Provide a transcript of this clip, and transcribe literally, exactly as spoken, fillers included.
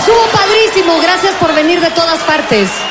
Estuvo padrísimo, gracias por venir de todas partes.